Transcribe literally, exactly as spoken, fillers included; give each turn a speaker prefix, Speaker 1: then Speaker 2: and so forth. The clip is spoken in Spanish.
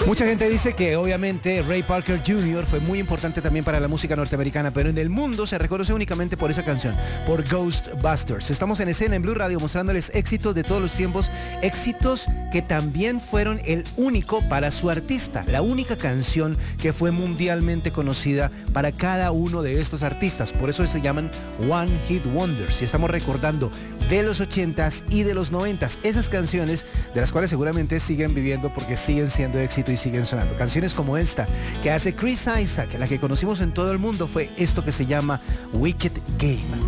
Speaker 1: Mucha gente dice que obviamente Ray Parker junior fue muy importante también para la música norteamericana, pero en el mundo se reconoce únicamente por esa canción, por Ghostbusters. Estamos en escena en Blue Radio mostrándoles éxitos de todos los tiempos, éxitos que también fueron el único para su artista, la única canción que fue mundialmente conocida para cada uno de estos artistas. Por eso se llaman One Hit Wonders. Y estamos recordando de los ochentas y de los noventas esas canciones de las cuales seguramente siguen viviendo porque siguen siendo éxito y siguen sonando. Canciones como esta que hace Chris Isaak, la que conocimos en todo el mundo, fue esto que se llama Wicked Game.